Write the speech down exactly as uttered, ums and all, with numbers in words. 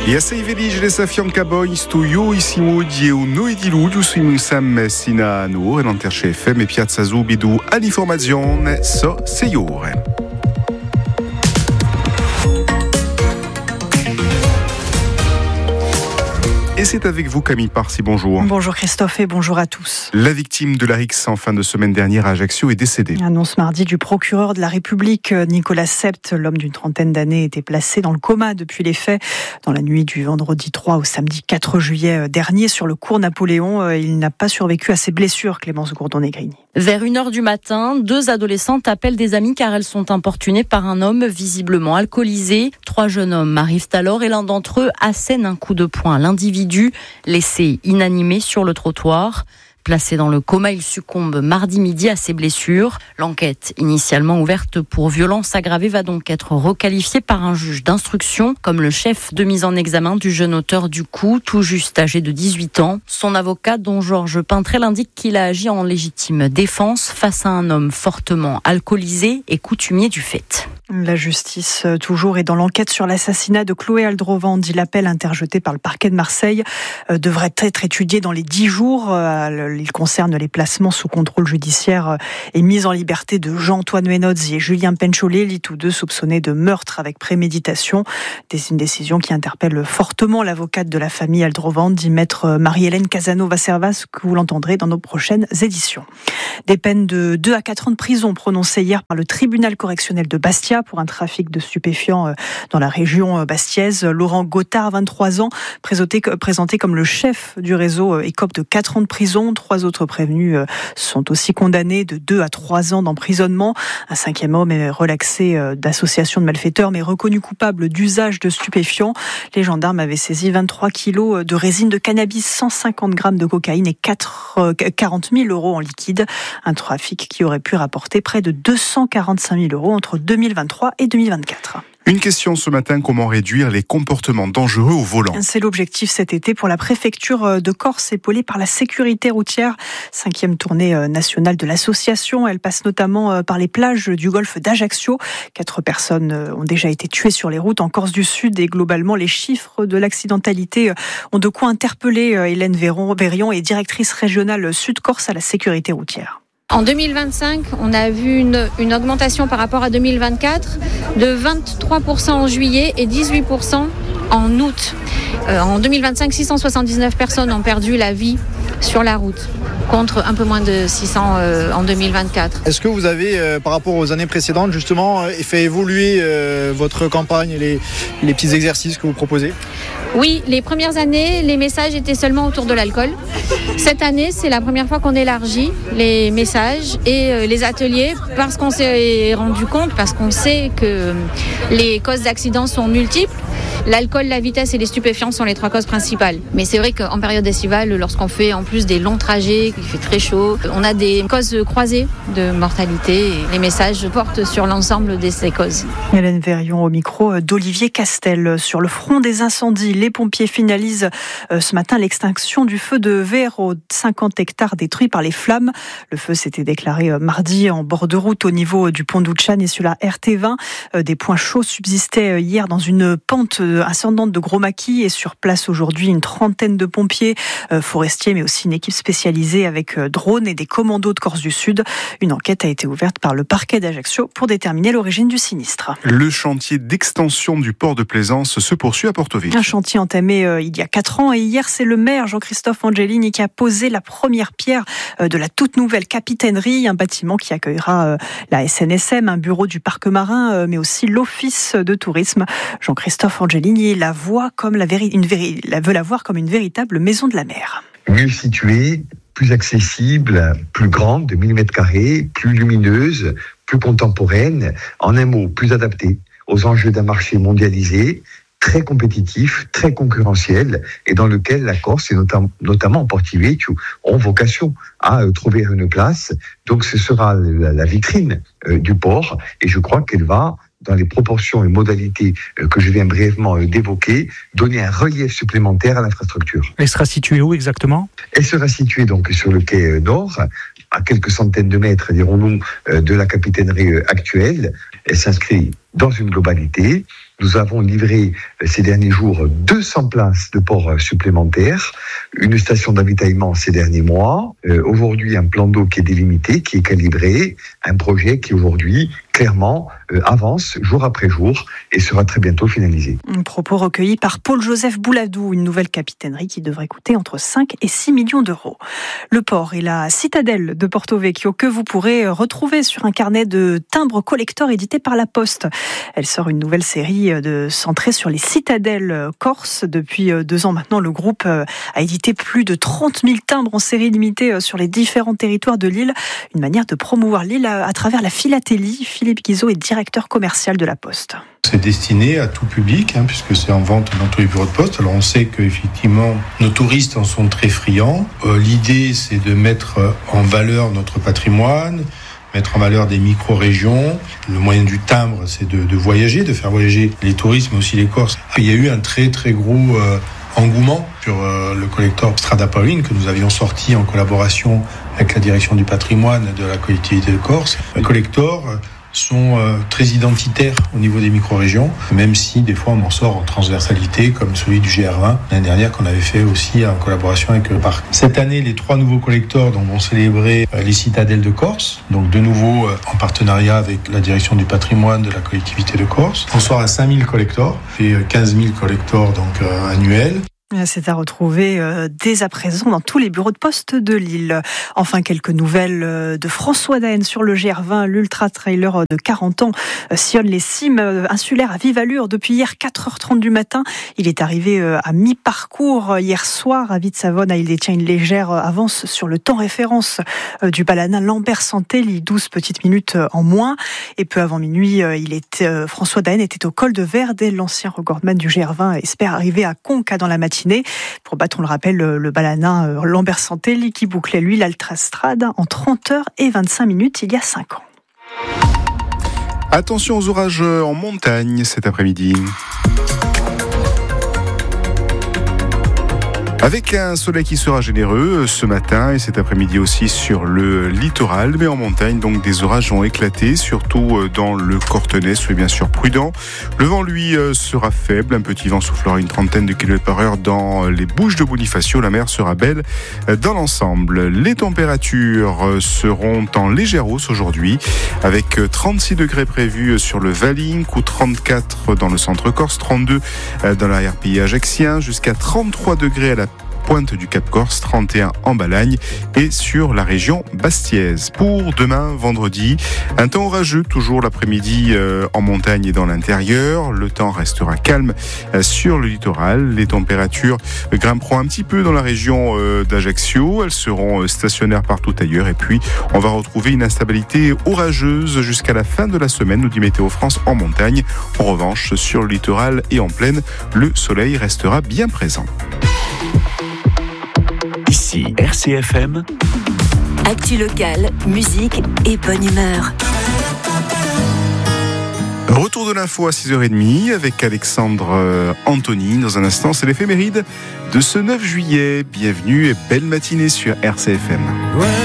E a sei felice sa fiancaboi sto io isimo di un noi di luglio sui musam sina no en Interche F M e Piazza Zubidu all'informazione so sei ore. Et c'est avec vous Camille Parsi, bonjour. Bonjour Christophe et bonjour à tous. La victime de la rixe en fin de semaine dernière à Ajaccio est décédée. Annonce mardi du procureur de la République, Nicolas Sept. L'homme d'une trentaine d'années était placé dans le coma depuis les faits. Dans la nuit du vendredi trois au samedi quatre juillet dernier sur le cours Napoléon, il n'a pas survécu à ses blessures, Clémence Gourdon-Negrini. Vers une heure du matin, deux adolescentes appellent des amis car elles sont importunées par un homme visiblement alcoolisé. Trois jeunes hommes arrivent alors et l'un d'entre eux assène un coup de poing à l'individu, laissé inanimé sur le trottoir. Placé dans le coma, il succombe mardi midi à ses blessures. L'enquête, initialement ouverte pour violence aggravée, va donc être requalifiée par un juge d'instruction comme le chef de mise en examen du jeune auteur du coup, tout juste âgé de dix-huit ans. Son avocat, dont Georges Pintrel, indique qu'il a agi en légitime défense face à un homme fortement alcoolisé et coutumier du fait. La justice, toujours, est dans l'enquête sur l'assassinat de Chloé Aldrovandi. L'appel interjeté par le parquet de Marseille devrait être étudié dans les dix jours. Il concerne les placements sous contrôle judiciaire et mise en liberté de Jean-Antoine Menozzi et Julien Pencholelli, tous deux soupçonnés de meurtre avec préméditation. C'est une décision qui interpelle fortement l'avocate de la famille Aldrovandi, maître Marie-Hélène Casanova-Servas, que vous l'entendrez dans nos prochaines éditions. Des peines de deux à quatre ans de prison prononcées hier par le tribunal correctionnel de Bastia pour un trafic de stupéfiants dans la région bastiaise. Laurent Gothard, vingt-trois ans, présenté, présenté comme le chef du réseau, écope de quatre ans de prison. Trois autres prévenus sont aussi condamnés de deux à trois ans d'emprisonnement. Un cinquième homme est relaxé d'association de malfaiteurs mais reconnu coupable d'usage de stupéfiants. Les gendarmes avaient saisi vingt-trois kilos de résine de cannabis, cent cinquante grammes de cocaïne et quarante mille euros en liquide. Un trafic qui aurait pu rapporter près de deux cent quarante-cinq mille euros entre deux mille vingt-trois et deux mille vingt-quatre. Une question ce matin, comment réduire les comportements dangereux au volant ? C'est l'objectif cet été pour la préfecture de Corse, épaulée par la sécurité routière. Cinquième tournée nationale de l'association. Elle passe notamment par les plages du golfe d'Ajaccio. Quatre personnes ont déjà été tuées sur les routes en Corse du Sud et globalement les chiffres de l'accidentalité ont de quoi interpeller. Hélène Verrion est directrice régionale Sud-Corse à la sécurité routière. En deux mille vingt-cinq, on a vu une, une augmentation par rapport à deux mille vingt-quatre de vingt-trois pour cent en juillet et dix-huit pour cent en août. Euh, en deux mille vingt-cinq, six cent soixante-dix-neuf personnes ont perdu la vie sur la route, contre un peu moins de six cents euh, en deux mille vingt-quatre. Est-ce que vous avez, euh, par rapport aux années précédentes, justement, euh, fait évoluer euh, votre campagne et les, les petits exercices que vous proposez ? Oui, les premières années, les messages étaient seulement autour de l'alcool. Cette année, c'est la première fois qu'on élargit les messages et euh, les ateliers parce qu'on s'est rendu compte, parce qu'on sait que les causes d'accidents sont multiples. L'alcool, la vitesse et les stupéfiants sont les trois causes principales. Mais c'est vrai qu'en période estivale, lorsqu'on fait en plus des longs trajets, qu'il fait très chaud, on a des causes croisées de mortalité et les messages portent sur l'ensemble de ces causes. Hélène Verrion au micro d'Olivier Castel. Sur le front des incendies, les pompiers finalisent ce matin l'extinction du feu de verre aux cinquante hectares détruits par les flammes. Le feu s'était déclaré mardi en bord de route au niveau du pont d'Ouchan et sur la R T vingt. Des points chauds subsistaient hier dans une pente ascendante de Gros Maquis et sur place aujourd'hui une trentaine de pompiers euh, forestiers mais aussi une équipe spécialisée avec euh, drones et des commandos de Corse du Sud. Une enquête a été ouverte par le parquet d'Ajaccio pour déterminer l'origine du sinistre. Le chantier d'extension du port de Plaisance se poursuit à Portoviejo. Un chantier entamé euh, il y a quatre ans et hier c'est le maire Jean-Christophe Angelini qui a posé la première pierre euh, de la toute nouvelle capitainerie, un bâtiment qui accueillera euh, la S N S M, un bureau du parc marin euh, mais aussi l'office de tourisme. Jean-Christophe Angelini la voit comme la véri- une véri- la veut la voir comme une véritable maison de la mer. Mieux située, plus accessible, plus grande, de mille mètres carrés, plus lumineuse, plus contemporaine, en un mot, plus adaptée aux enjeux d'un marché mondialisé, très compétitif, très concurrentiel, et dans lequel la Corse, et notam- notamment Portoviejo, ont vocation à euh, trouver une place. Donc ce sera la, la vitrine euh, du port, et je crois qu'elle va, dans les proportions et modalités que je viens brièvement d'évoquer, donner un relief supplémentaire à l'infrastructure. Elle sera située où exactement ? Elle sera située donc sur le quai nord, à quelques centaines de mètres, dirons-nous, de la capitainerie actuelle. Elle s'inscrit dans une globalité Nous avons livré ces derniers jours deux cents places de port supplémentaires, une station d'avitaillement ces derniers mois, euh, aujourd'hui un plan d'eau qui est délimité, qui est calibré, un projet qui aujourd'hui clairement euh, avance jour après jour et sera très bientôt finalisé. Un propos recueilli par Paul-Joseph Bouladou, une nouvelle capitainerie qui devrait coûter entre cinq et six millions d'euros. Le port et la citadelle de Porto Vecchio que vous pourrez retrouver sur un carnet de timbres collector édité par La Poste. Elle sort une nouvelle série de centrée sur les citadelles corses. Depuis deux ans maintenant, le groupe a édité plus de trente mille timbres en série limitée sur les différents territoires de l'île. Une manière de promouvoir l'île à travers la philatélie. Philippe Guizot est directeur commercial de La Poste. C'est destiné à tout public, hein, puisque c'est en vente dans tous les bureaux de poste. Alors on sait qu'effectivement, nos touristes en sont très friands. Euh, l'idée, c'est de mettre en valeur notre patrimoine, mettre en valeur des micro-régions. Le moyen du timbre, c'est de, de voyager, de faire voyager les touristes, mais aussi les Corses. Il y a eu un très très gros euh, engouement sur euh, le collector Strada Pauline que nous avions sorti en collaboration avec la direction du patrimoine de la collectivité de Corse. Les collectors sont euh, très identitaires au niveau des micro-régions, même si des fois on en sort en transversalité, comme celui du G R vingt, l'année dernière qu'on avait fait aussi en collaboration avec le parc. Cette année, les trois nouveaux collectors donc, vont célébrer euh, les citadelles de Corse, donc de nouveau euh, en partenariat avec la direction du patrimoine de la collectivité de Corse. On sort à cinq mille collectors, et quinze mille collectors donc, euh, annuels. C'est à retrouver dès à présent dans tous les bureaux de poste de l'île. Enfin, quelques nouvelles de François Daen sur le G R vingt. L'ultra-trailer de quarante ans sillonne les cimes insulaires à vive allure depuis hier quatre heures trente du matin. Il est arrivé à mi-parcours hier soir à Vitsavone. Il détient une légère avance sur le temps référence du balanin Lambert-Santelli, douze petites minutes en moins. Et peu avant minuit, il était, François Daen était au col de Verde. L'ancien recordman du G R vingt espère arriver à Conca dans la matinée. Pour battre, on le rappelle, le balanin Lambert-Santelli qui bouclait lui l'Altrastrade en trente heures et vingt-cinq minutes il y a cinq ans. Attention aux orages en montagne cet après-midi. Avec un soleil qui sera généreux ce matin et cet après-midi aussi sur le littoral, mais en montagne, donc des orages ont éclaté, surtout dans le Cortenay. Soyez bien sûr prudents. Le vent, lui, sera faible. Un petit vent soufflera une trentaine de kilomètres par heure dans les Bouches de Bonifacio. La mer sera belle dans l'ensemble. Les températures seront en légère hausse aujourd'hui, avec trente-six degrés prévus sur le Valink ou trente-quatre dans le centre corse, trente-deux dans l'arrière-pays ajaxien, jusqu'à trente-trois degrés à la pointe du Cap Corse, trente et un en Balagne et sur la région bastiaise. Pour demain, vendredi, un temps orageux, toujours l'après-midi euh, en montagne et dans l'intérieur. Le temps restera calme euh, sur le littoral. Les températures euh, grimperont un petit peu dans la région euh, d'Ajaccio. Elles seront euh, stationnaires partout ailleurs. Et puis, on va retrouver une instabilité orageuse jusqu'à la fin de la semaine, nous dit Météo France en montagne. En revanche, sur le littoral et en plaine, le soleil restera bien présent. Ici R C F M. Actu locale, musique et bonne humeur. Retour de l'info à six heures trente avec Alexandre Anthony. Dans un instant, c'est l'éphéméride de ce neuf juillet. Bienvenue et belle matinée sur R C F M. Ouais.